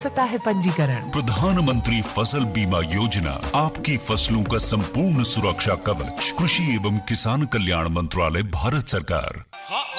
सस्ता है पंजीकरण। प्रधानमंत्री फसल बीमा योजना, आपकी फसलों का संपूर्ण सुरक्षा कवच। कृषि एवं किसान कल्याण मंत्रालय, भारत सरकार।